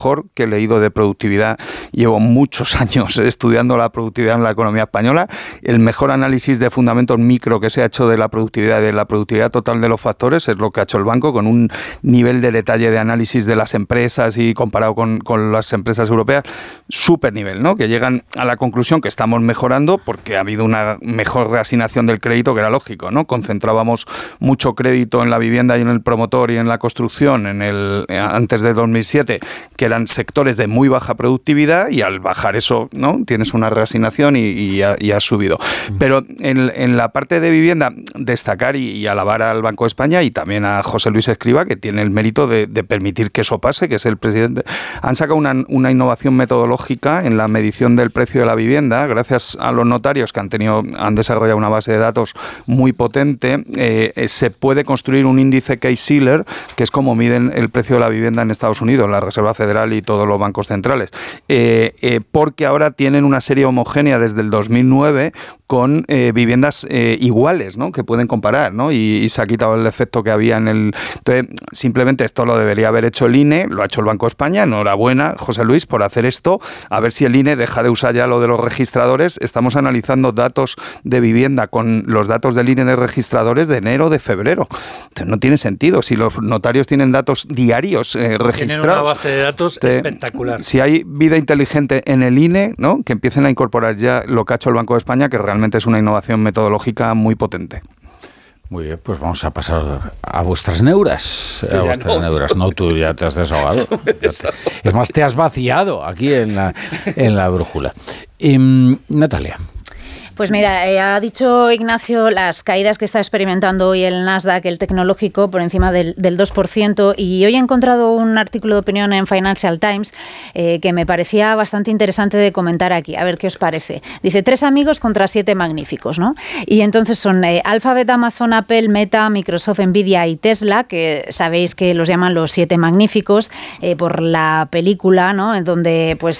mejor que he leído de productividad. Llevo muchos años estudiando la productividad en la economía española. El mejor análisis de fundamentos micro que se ha hecho de la productividad total de los factores es lo que ha hecho el banco, con un nivel de detalle de análisis de las empresas y comparado con las empresas europeas, súper nivel, ¿no? Que llegan a la conclusión que estamos mejorando porque ha habido una mejor reasignación del crédito, que era lógico, ¿no? Concentrábamos mucho crédito en la vivienda y en el promotor y en la construcción antes de 2007, que eran sectores de muy baja productividad, y al bajar eso, ¿no? Tienes una reasignación y ha subido. Pero en la parte de vivienda, destacar y alabar al Banco de España y también a José Luis Escrivá, que tiene el mérito de permitir que eso pase, que es el presidente. Han sacado una innovación metodológica en la medición del precio de la vivienda, gracias a los notarios que han desarrollado una base de datos muy potente. Se puede construir un índice Case-Shiller, que es como miden el precio de la vivienda en Estados Unidos, la Reserva Federal y todos los bancos centrales, porque ahora tienen una serie homogénea desde el 2009 con viviendas iguales, ¿no? Que pueden comparar, ¿no? Y se ha quitado el efecto que había en el... Entonces, simplemente esto lo debería haber hecho el INE, lo ha hecho el Banco de España. Enhorabuena, José Luis, por hacer esto. A ver si el INE deja de usar ya lo de los registradores. Estamos analizando datos de vivienda con los datos del INE de registradores de enero, de febrero. Entonces, no tiene sentido. Si los notarios tienen datos diarios registrados... Tienen una base de datos espectacular. Si hay vida inteligente en el INE, ¿no? Que empiecen a incorporar ya lo que ha hecho el Banco de España, que realmente es una innovación metodológica muy potente. Muy bien, pues vamos a pasar a vuestras neuras. No, tú ya te has desahogado. Es más, te has vaciado aquí en la brújula. Natalia. Pues mira, ha dicho Ignacio las caídas que está experimentando hoy el Nasdaq, el tecnológico, por encima del 2%, y hoy he encontrado un artículo de opinión en Financial Times que me parecía bastante interesante de comentar aquí. A ver qué os parece. Dice, 3 amigos contra 7 magníficos, ¿no? Y entonces son Alphabet, Amazon, Apple, Meta, Microsoft, Nvidia y Tesla, que sabéis que los llaman los 7 magníficos por la película, ¿no? En donde pues